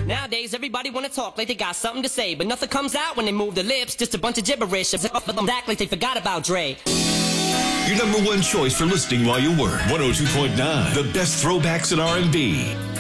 Nowadays, everybody wanna talk like they got something to say, but nothing comes out when they move their lips. Just a bunch of gibberish. Act like they forgot about Dre. Your number one choice for listening while you work. 102.9, the best throwbacks in R&B.